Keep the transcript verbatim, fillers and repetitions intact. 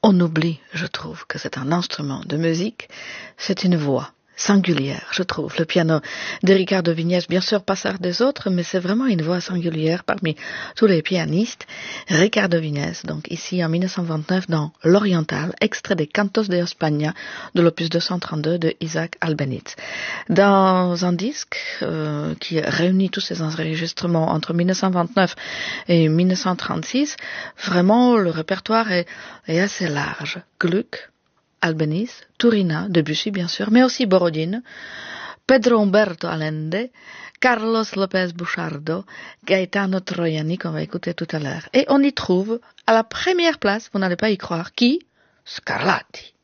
on oublie, je trouve, que c'est un instrument de musique, c'est une voix singulière, je trouve. Le piano de Ricardo Viñes, bien sûr, pas ça des autres, mais c'est vraiment une voix singulière parmi tous les pianistes. Ricardo Viñes, donc ici en mille neuf cent vingt-neuf dans l'Oriental, extrait des Cantos de España de l'opus deux cent trente-deux de Isaac Albéniz. Dans un disque euh, qui réunit tous ces enregistrements entre mille neuf cent vingt-neuf et mille neuf cent trente-six, vraiment le répertoire est, est assez large. Gluck, Albéniz, Turina, Debussy bien sûr, mais aussi Borodine, Pedro Humberto Allende, Carlos López Buchardo, Gaetano Troiani qu'on va écouter tout à l'heure. Et on y trouve à la première place, vous n'allez pas y croire, qui? Scarlatti.